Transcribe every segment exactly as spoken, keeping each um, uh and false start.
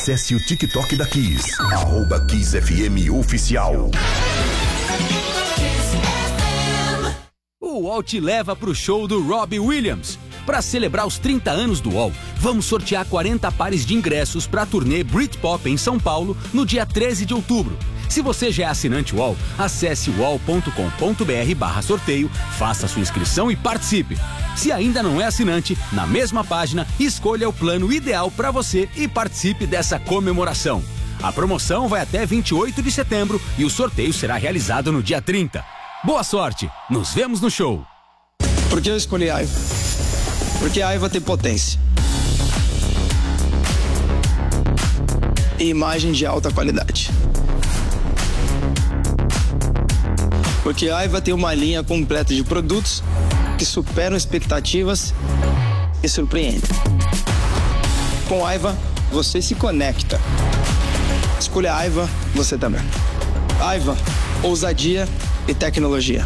Acesse o TikTok da Kiss, arroba Kiss F M Oficial. O U O L te leva pro show do Robbie Williams. Para celebrar os trinta anos do U O L, vamos sortear quarenta pares de ingressos para a turnê Britpop em São Paulo no dia treze de outubro. Se você já é assinante U O L, acesse uol ponto com ponto br barra sorteio, faça sua inscrição e participe. Se ainda não é assinante, na mesma página, escolha o plano ideal para você e participe dessa comemoração. A promoção vai até vinte e oito de setembro e o sorteio será realizado no dia trinta. Boa sorte! Nos vemos no show! Por que eu escolhi Aiva? Porque a Aiva tem potência e imagem de alta qualidade. Porque a Aiva tem uma linha completa de produtos que superam expectativas e surpreendem. Com a Aiva, você se conecta. Escolha a Aiva, você também. Aiva, ousadia e tecnologia.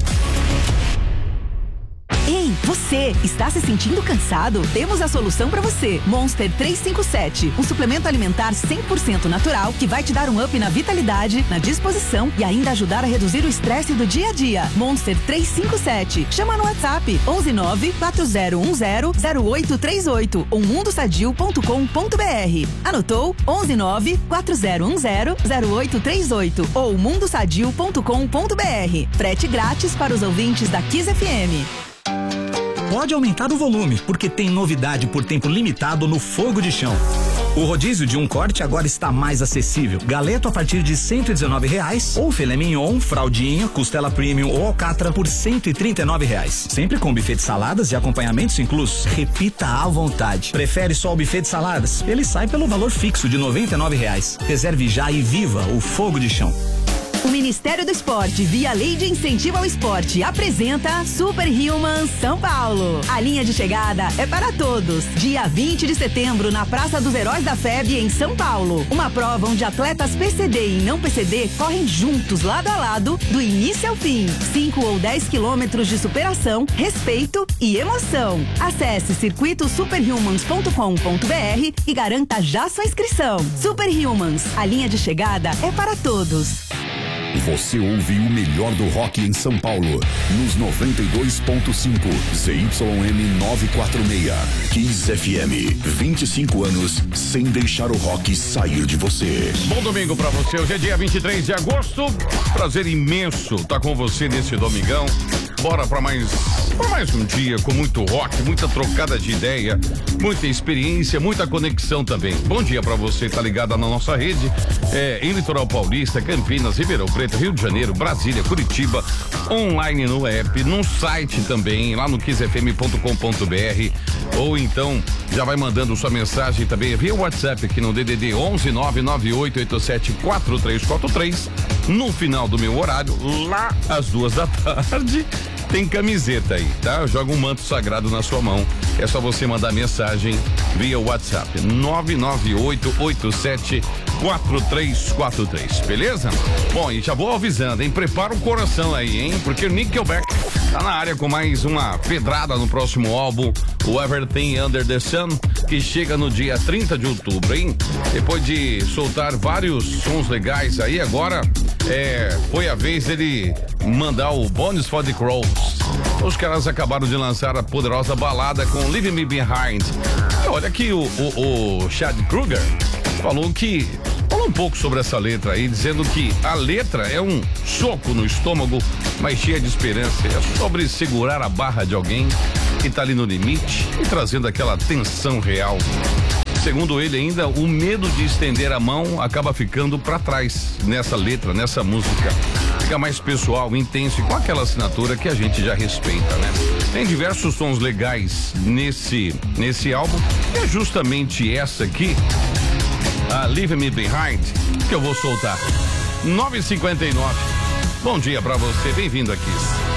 Ei, você, está se sentindo cansado? Temos a solução para você. Monster trezentos e cinquenta e sete, um suplemento alimentar cem por cento natural que vai te dar um up na vitalidade, na disposição e ainda ajudar a reduzir o estresse do dia a dia. Monster trezentos e cinquenta e sete. Chama no WhatsApp onze nove quatro zero um zero zero oito três oito ou mundo sadio ponto com ponto br. Anotou? onze nove quatro zero um zero zero oito três oito ou mundo sadio ponto com ponto br. Frete grátis para os ouvintes da Kiss F M. Pode aumentar o volume, porque tem novidade por tempo limitado no Fogo de Chão. O rodízio de um corte agora está mais acessível. Galeto a partir de cento e dezenove reais, ou filé mignon, fraldinha, costela premium ou alcatra por cento e trinta e nove reais. Sempre com buffet de saladas e acompanhamentos inclusos. Repita à vontade. Prefere só o buffet de saladas? Ele sai pelo valor fixo de noventa e nove reais. Reserve já e viva o Fogo de Chão. O Ministério do Esporte, via Lei de Incentivo ao Esporte, apresenta Super Humans São Paulo. A linha de chegada é para todos. Dia vinte de setembro, na Praça dos Heróis da F E B, em São Paulo. Uma prova onde atletas P C D e não P C D correm juntos, lado a lado, do início ao fim. cinco ou dez quilômetros de superação, respeito e emoção. Acesse circuito superhumans ponto com ponto br e garanta já sua inscrição. Super Humans, a linha de chegada é para todos. Você ouve o melhor do rock em São Paulo, nos noventa e dois ponto cinco, Z Y M novecentos e quarenta e seis, Kiss F M, vinte e cinco anos sem deixar o rock sair de você. Bom domingo pra você, hoje é dia vinte e três de agosto, prazer imenso estar com você nesse domingão. Bora pra mais, pra mais um dia com muito rock, muita trocada de ideia, muita experiência, muita conexão também. Bom dia pra você, tá ligado na nossa rede, é, em Litoral Paulista, Campinas, Ribeirão Preto, Rio de Janeiro, Brasília, Curitiba, online no app, no site também, lá no kiss f m ponto com ponto br, ou então já vai mandando sua mensagem também via WhatsApp aqui no D D D onze nove nove oito oito sete quatro três quatro três. No final do meu horário, lá às duas da tarde, tem camiseta aí, tá? Joga um manto sagrado na sua mão. É só você mandar mensagem via WhatsApp nove nove oito oito sete quatro três quatro três, beleza? Bom, e já vou avisando, hein? Prepara o coração aí, hein? Porque o Nickelback tá na área com mais uma pedrada no próximo álbum, o Everything Under the Sun, que chega no dia trinta de outubro, hein? Depois de soltar vários sons legais aí, agora é, foi a vez dele mandar o Bones for the Crows. Os caras acabaram de lançar a poderosa balada com Leave Me Behind. E olha que o, o, o Chad Kroeger falou que falou um pouco sobre essa letra aí, dizendo que a letra é um soco no estômago, mas cheia de esperança. É sobre segurar a barra de alguém que tá ali no limite e trazendo aquela tensão real. Segundo ele ainda, o medo de estender a mão acaba ficando para trás nessa letra, nessa música. Fica mais pessoal, intenso e com aquela assinatura que a gente já respeita, né? Tem diversos sons legais nesse, nesse álbum, e é justamente essa aqui, a Leave Me Behind, que eu vou soltar. nove e cinquenta e nove. Bom dia pra você, bem-vindo aqui.